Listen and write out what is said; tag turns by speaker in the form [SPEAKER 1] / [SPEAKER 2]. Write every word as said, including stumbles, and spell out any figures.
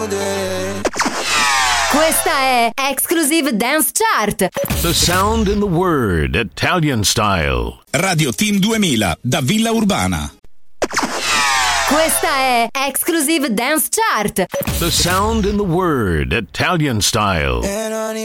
[SPEAKER 1] Questa è Exclusive Dance Chart.
[SPEAKER 2] The sound in the word, Italian style.
[SPEAKER 3] Radio Team duemila da Villa Urbana.
[SPEAKER 1] Questa è Exclusive Dance Chart.
[SPEAKER 2] The sound in the word, Italian style.